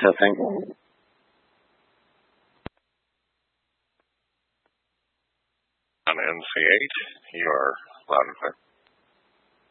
Testing. On NC8, you are loud and clear.